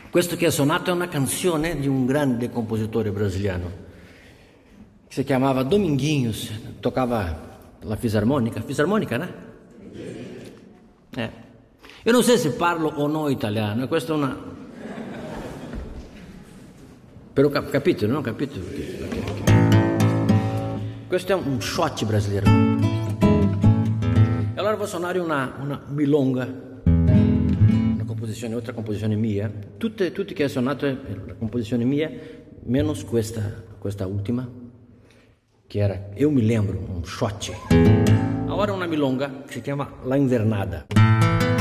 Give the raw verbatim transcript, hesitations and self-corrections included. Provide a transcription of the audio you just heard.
Questo che ha suonato è una canzone di un grande compositore brasiliano che si chiamava Dominguinhos, toccava la fisarmonica, fisarmonica, no? Eh. Io non so se parlo o no italiano, questo è una... Però cap- capite, no? Capite? Perché? Questo è un shot brasileiro. E allora vou suonare una, una milonga, una composizione, altra composizione mia. Tutte, tutte che ho suonato è la composizione mia, meno questa, questa ultima, che era, io mi lembro, un shot. Ora una milonga che si chiama La Invernada.